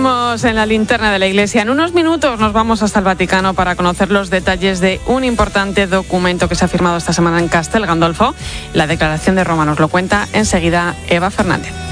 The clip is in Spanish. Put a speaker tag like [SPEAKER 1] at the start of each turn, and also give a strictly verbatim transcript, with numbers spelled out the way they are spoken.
[SPEAKER 1] Seguimos en la linterna de la Iglesia. En unos minutos nos vamos hasta el Vaticano para conocer los detalles de un importante documento que se ha firmado esta semana en Castel Gandolfo. La Declaración de Roma nos lo cuenta enseguida Eva Fernández.